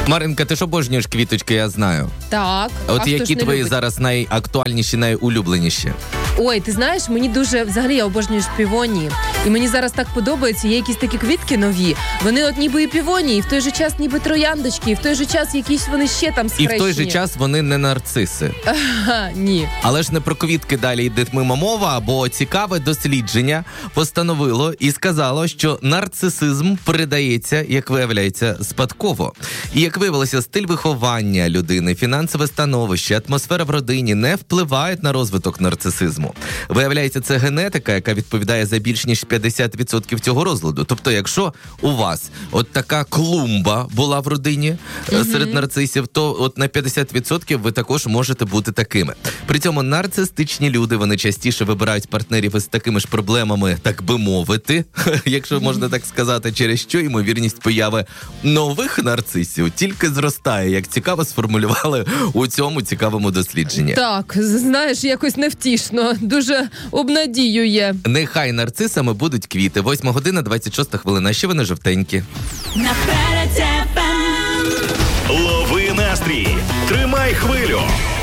Маринка, ти ж обожнюєш квіточки, я знаю. Так. От які твої зараз найактуальніші, найулюбленіші? Ой, ти знаєш, мені дуже, взагалі, я обожнюю півонії. І мені зараз так подобається, є якісь такі квітки нові. Вони от ніби і півонії, і в той же час ніби трояндочки, і в той же час якісь вони ще там схрещені. І в той же час вони не нарциси. Ні. Але ж не про квітки далі йде мова, бо цікаве дослідження постановило і сказало, що нарцисизм передається, як виявляється, спадково. І як виявилося, стиль виховання людини, фінансове становище, атмосфера в родині не впливають на розвиток нарцисизму. Виявляється, це генетика, яка відповідає за більш ніж 50% цього розладу. Тобто, якщо у вас от така клумба була в родині серед нарцисів, то от на 50% ви також можете бути такими. При цьому нарцистичні люди, вони частіше вибирають партнерів із такими ж проблемами, так би мовити, якщо можна так сказати, через що ймовірність появи нових нарцисів тільки зростає, як цікаво сформулювали у цьому цікавому дослідженні. Так, знаєш, якось невтішно, дуже обнадіює. Нехай нарцисами будуть квіти. 8 година, 26 хвилина. Ще вони жовтенькі. Лови настрій, тримай хвилю.